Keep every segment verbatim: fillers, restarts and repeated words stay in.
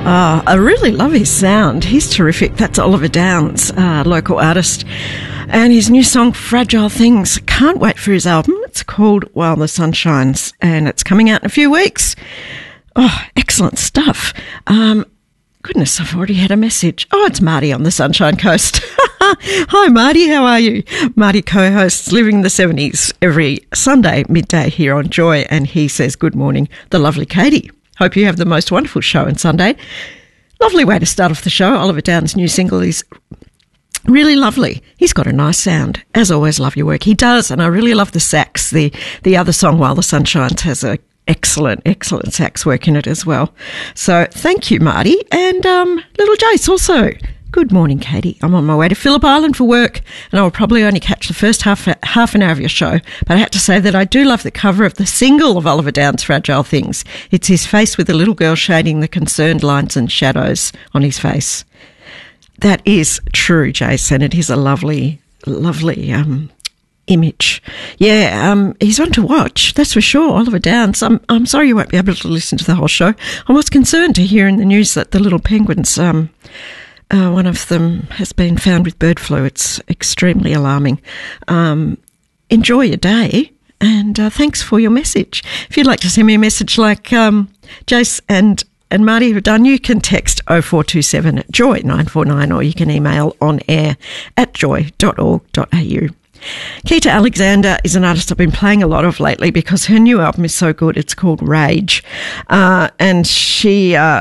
Oh, I really love his sound. He's terrific. That's Oliver Downs, uh, local artist. And his new song, Fragile Things. Can't wait for his album. It's called While the Sun Shines, and it's coming out in a few weeks. Oh, excellent stuff. Um, goodness, I've already had a message. Oh, it's Marty on the Sunshine Coast. Hi, Marty. How are you? Marty co-hosts Living the seventies every Sunday midday here on Joy, and he says, good morning, the lovely Katie. Hope you have the most wonderful show on Sunday. Lovely way to start off the show. Oliver Downs' new single is really lovely. He's got a nice sound. As always, love your work. He does, and I really love the sax. The the other song, While the Sun Shines, has a excellent, excellent sax work in it as well. So thank you, Marty. And um, little Jace also. Good morning, Katie. I'm on my way to Phillip Island for work, and I will probably only catch the first half half an hour of your show. But I have to say that I do love the cover of the single of Oliver Downs' Fragile Things. It's his face with a little girl shading the concerned lines and shadows on his face. That is true, Jason. It is a lovely, lovely um, image. Yeah, um, he's one to watch, that's for sure, Oliver Downs. I'm, I'm sorry you won't be able to listen to the whole show. I was concerned to hear in the news that the little penguins... Um, Uh, one of them has been found with bird flu. It's extremely alarming. Um, enjoy your day, and uh, thanks for your message. If you'd like to send me a message like um, Jace and, and Marty have done, you can text oh four two seven at joy nine four nine, or you can email on air at joy dot org dot a u. Keita Alexander is an artist I've been playing a lot of lately because her new album is so good. It's called Rage, uh, and she... Uh,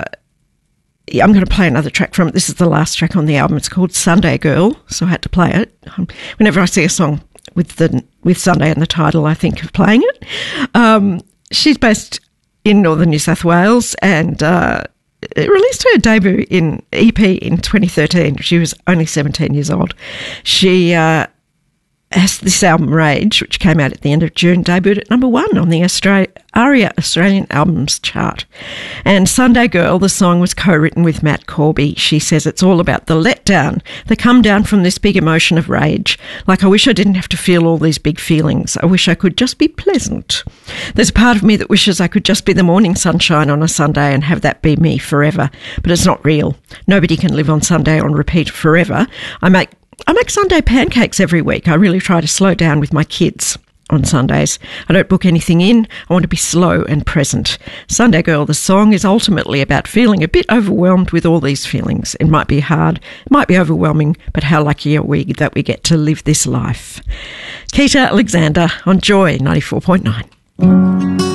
I'm going to play another track from it. This is the last track on the album. It's called Sunday Girl, so I had to play it. Whenever I see a song with the with Sunday in the title, I think of playing it. Um, she's based in northern New South Wales, and uh, released her debut in E P in twenty thirteen. She was only seventeen years old. She uh, has this album, Rage, which came out at the end of June, debuted at number one on the Australia, ARIA Australian Albums chart. And Sunday Girl, the song, was co-written with Matt Corby. She says it's all about the letdown, the come down from this big emotion of rage. Like, I wish I didn't have to feel all these big feelings. I wish I could just be pleasant. There's a part of me that wishes I could just be the morning sunshine on a Sunday and have that be me forever. But it's not real. Nobody can live on Sunday on repeat forever. I make I make Sunday pancakes every week. I really try to slow down with my kids on Sundays. I don't book anything in. I want to be slow and present. Sunday Girl, the song, is ultimately about feeling a bit overwhelmed with all these feelings. It might be hard, it might be overwhelming, but how lucky are we that we get to live this life? Keita Alexander on Joy ninety-four point nine.